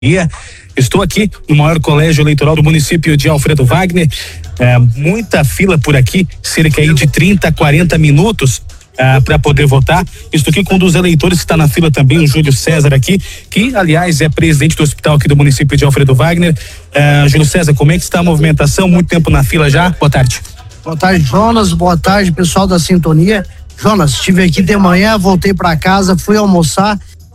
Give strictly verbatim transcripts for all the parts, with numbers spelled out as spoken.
Estou aqui no maior colégio eleitoral do município de Alfredo Wagner. É, muita fila por aqui, cerca aí de trinta, quarenta minutos uh, para poder votar. Estou aqui com um dos eleitores que está na fila também, o Júlio César aqui, que aliás é presidente do hospital aqui do município de Alfredo Wagner. Uh, Júlio César, como é que está a movimentação? Muito tempo na fila já? Boa tarde. Boa tarde, Jonas. Boa tarde, pessoal da Sintonia. Jonas, estive aqui de manhã, voltei para casa, fui almoçar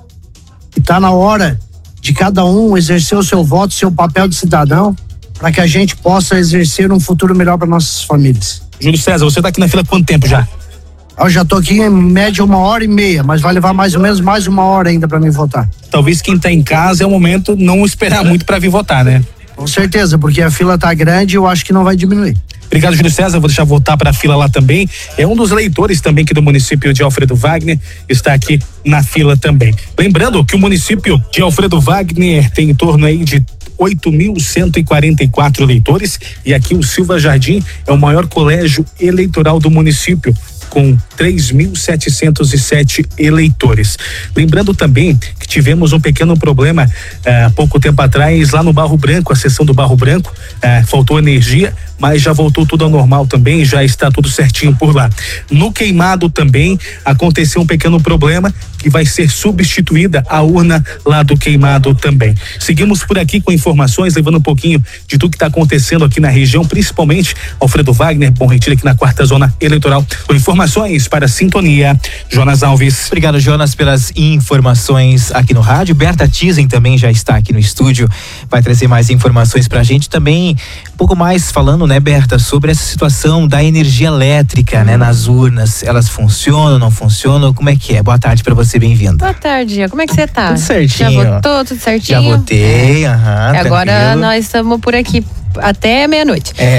e tá na hora de cada um exercer o seu voto, seu papel de cidadão, para que a gente possa exercer um futuro melhor para nossas famílias. Júlio César, você está aqui na fila há quanto tempo já? Eu já tô aqui em média uma hora e meia, mas vai levar mais ou menos mais uma hora ainda para mim votar. Talvez quem está em casa é o momento não esperar muito para vir votar, né? Com certeza, porque a fila tá grande e eu acho que não vai diminuir. Obrigado, Júlio César. Vou deixar voltar para a fila lá também. É um dos eleitores também aqui do município de Alfredo Wagner, está aqui na fila também. Lembrando que o município de Alfredo Wagner tem em torno aí de oito mil cento e quarenta e quatro eleitores, e aqui o Silva Jardim é o maior colégio eleitoral do município, com três mil setecentos e sete eleitores. Lembrando também que tivemos um pequeno problema há uh, pouco tempo atrás lá no Barro Branco, a seção do Barro Branco, uh, faltou energia, mas já voltou tudo ao normal também, já está tudo certinho por lá. No Queimado também aconteceu um pequeno problema que vai ser substituída a urna lá do Queimado também. Seguimos por aqui com informações, levando um pouquinho de tudo que está acontecendo aqui na região, principalmente Alfredo Wagner, Bom Retiro, aqui na quarta zona eleitoral. Com informações para a Sintonia, Jonas Alves. Obrigado, Jonas, pelas informações aqui no rádio. Berta Tizen também já está aqui no estúdio, vai trazer mais informações pra gente também, um pouco mais falando, né, Berta, sobre essa situação da energia elétrica, né, nas urnas. Elas funcionam, não funcionam? Como é que é? Boa tarde pra você, bem-vinda. Boa tarde, como é que você tá? Tudo certinho. Já votou, tudo certinho? Já votei, aham. É. Agora tranquilo. nós estamos por aqui até meia-noite. É,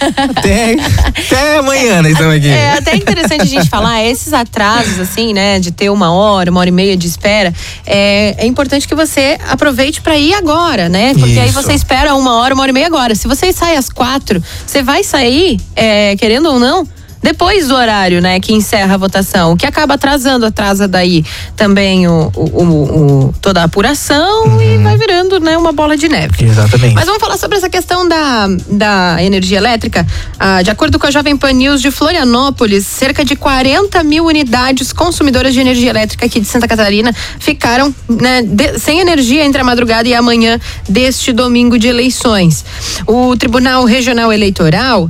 até, até amanhã nós estamos aqui. É até interessante a gente falar, esses atrasos assim, né, de ter uma hora, uma hora e meia de espera, é, é importante que você aproveite para ir agora, né, porque Isso. aí você espera uma hora, uma hora e meia agora. Se você sai às quatro, você vai sair, é, querendo ou não, depois do horário, né, que encerra a votação, o que acaba atrasando, atrasa daí também o, o, o, o toda a apuração uhum. e vai virando, né, uma bola de neve. Exatamente. Mas vamos falar sobre essa questão da, da energia elétrica. Ah, de acordo com a Jovem Pan News de Florianópolis, cerca de quarenta mil unidades consumidoras de energia elétrica aqui de Santa Catarina ficaram, né, de, sem energia entre a madrugada e a manhã deste domingo de eleições. O Tribunal Regional Eleitoral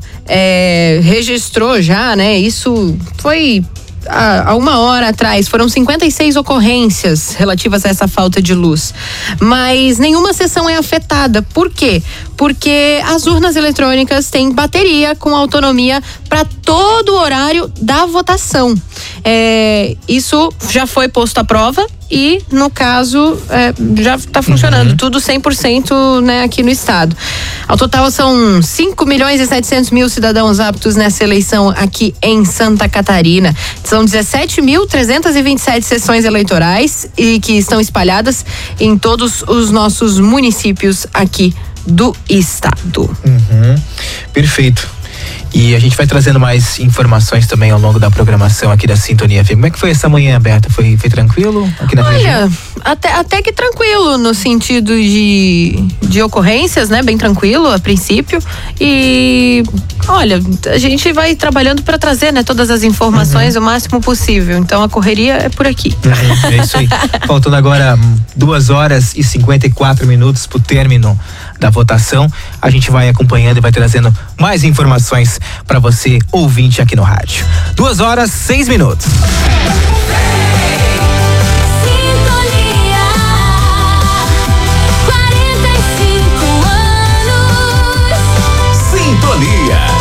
é, registrou já, né? Isso foi há uma hora atrás, foram cinquenta e seis ocorrências relativas a essa falta de luz, mas nenhuma sessão é afetada. Por quê? Porque as urnas eletrônicas têm bateria com autonomia para todo o horário da votação. É, isso já foi posto à prova e, no caso, é, já está funcionando, uhum. tudo cem por cento, né, aqui no estado. Ao total são cinco milhões e setecentos mil cidadãos aptos nessa eleição aqui em Santa Catarina. São dezessete mil trezentas e vinte e sete sessões eleitorais e que estão espalhadas em todos os nossos municípios aqui do estado. Uhum. Perfeito. E a gente vai trazendo mais informações também ao longo da programação aqui da Sintonia F M. Como é que foi essa manhã, Berta? Foi, foi tranquilo aqui na Olha, região? até, até que tranquilo no sentido de, de ocorrências, né? Bem tranquilo a princípio. E olha, a gente vai trabalhando para trazer, né, todas as informações uhum. o máximo possível. Então a correria é por aqui. Uhum, é isso aí. Faltando agora duas horas e cinquenta e quatro minutos pro término da votação. A gente vai acompanhando e vai trazendo mais informações para você, ouvinte, aqui no rádio. Duas horas, seis minutos.